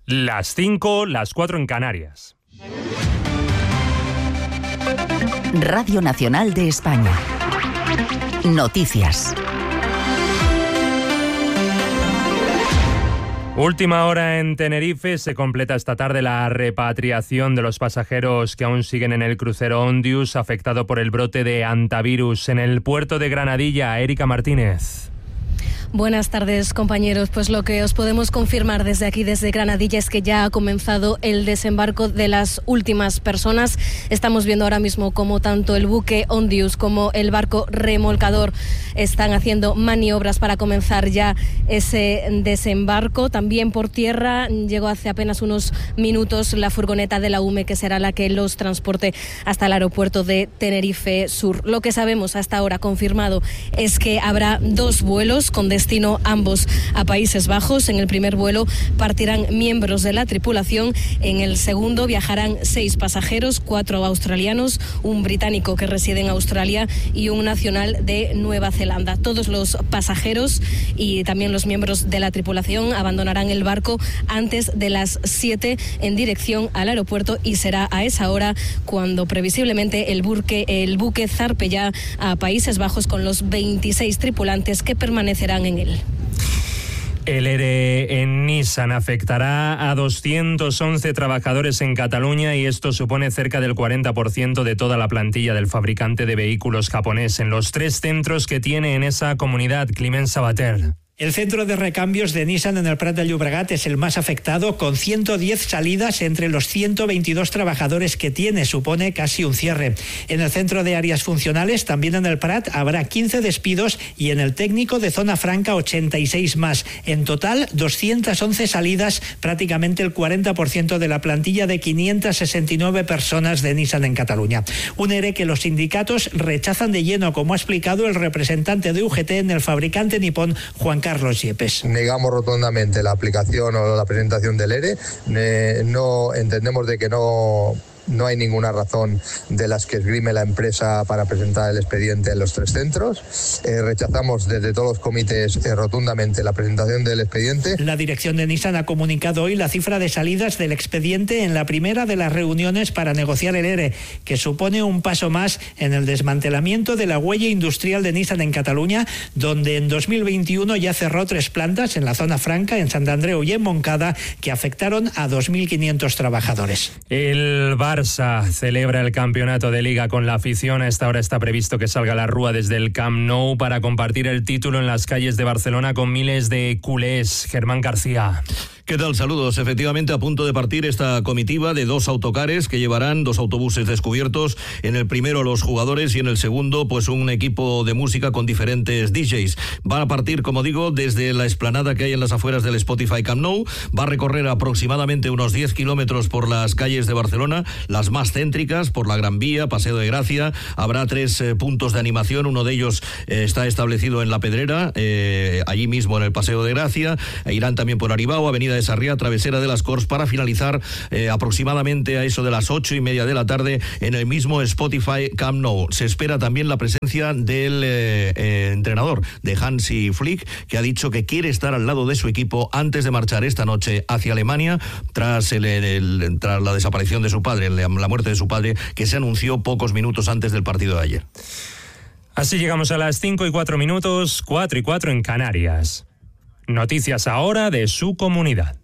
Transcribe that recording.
Las 5, las 4 en Canarias. Radio Nacional de España. Noticias. Última hora en Tenerife. Se completa esta tarde la repatriación de los pasajeros que aún siguen en el crucero Ondius, afectado por el brote de hantavirus. En el puerto de Granadilla, Erika Martínez. Buenas tardes, compañeros. Pues lo que os podemos confirmar desde aquí, desde Granadilla, es que ya ha comenzado el desembarco de las últimas personas. Estamos viendo ahora mismo cómo tanto el buque Ondius como el barco remolcador están haciendo maniobras para comenzar ya ese desembarco. También por tierra llegó hace apenas unos minutos la furgoneta de la UME, que será la que los transporte hasta el aeropuerto de Tenerife Sur. Lo que sabemos hasta ahora confirmado es que habrá 2 vuelos con destino ambos a Países Bajos. En el primer vuelo partirán miembros de la tripulación. En el segundo viajarán 6 pasajeros, 4 australianos, un británico que reside en Australia y un nacional de Nueva Zelanda. Todos los pasajeros y también los miembros de la tripulación abandonarán el barco antes de las 7 en dirección al aeropuerto, y será a esa hora cuando previsiblemente el buque zarpe ya a Países Bajos con los 26 tripulantes que permanecerán en él. El ERE en Nissan afectará a 211 trabajadores en Cataluña, y esto supone cerca del 40% de toda la plantilla del fabricante de vehículos japonés en los 3 centros que tiene en esa comunidad. Climent Sabater. El centro de recambios de Nissan en el Prat de Llobregat es el más afectado, con 110 salidas entre los 122 trabajadores que tiene. Supone casi un cierre. En el centro de áreas funcionales, también en el Prat, habrá 15 despidos, y en el técnico de zona franca 86 más. En total, 211 salidas, prácticamente el 40% de la plantilla de 569 personas de Nissan en Cataluña. Un ERE que los sindicatos rechazan de lleno, como ha explicado el representante de UGT en el fabricante nipón, Juan Carlos Yepes. Negamos rotundamente la aplicación o la presentación del ERE. No entendemos de que no hay ninguna razón de las que esgrime la empresa para presentar el expediente en los 3 centros. Rechazamos desde todos los comités rotundamente la presentación del expediente. La dirección de Nissan ha comunicado hoy la cifra de salidas del expediente en la primera de las reuniones para negociar el ERE, que supone un paso más en el desmantelamiento de la huella industrial de Nissan en Cataluña, donde en 2021 ya cerró 3 plantas en la zona franca, en Sant Andreu y en Montcada, que afectaron a 2.500 trabajadores. El Barça celebra el campeonato de Liga con la afición. A esta hora está previsto que salga la Rúa desde el Camp Nou para compartir el título en las calles de Barcelona con miles de culés. Germán García. ¿Qué tal? Saludos. Efectivamente, a punto de partir esta comitiva de 2 autocares que llevarán 2 autobuses descubiertos. En el primero los jugadores y en el segundo pues un equipo de música con diferentes DJs. Va a partir, como digo, desde la explanada que hay en las afueras del Spotify Camp Nou. Va a recorrer aproximadamente unos 10 kilómetros por las calles de Barcelona, las más céntricas, por la Gran Vía, Paseo de Gracia. Habrá 3 puntos de animación. Uno de ellos está establecido en La Pedrera, allí mismo en el Paseo de Gracia. Irán también por Aribao, Avenida de Sarriá, Travesera de las Corts, para finalizar aproximadamente a eso de las 8:30 de la tarde en el mismo Spotify Camp Nou. Se espera también la presencia del entrenador de Hansi Flick, que ha dicho que quiere estar al lado de su equipo antes de marchar esta noche hacia Alemania, tras la desaparición de su padre, la muerte de su padre, que se anunció pocos minutos antes del partido de ayer. Así llegamos a las 5:04, 4:04 en Canarias. Noticias ahora de su comunidad.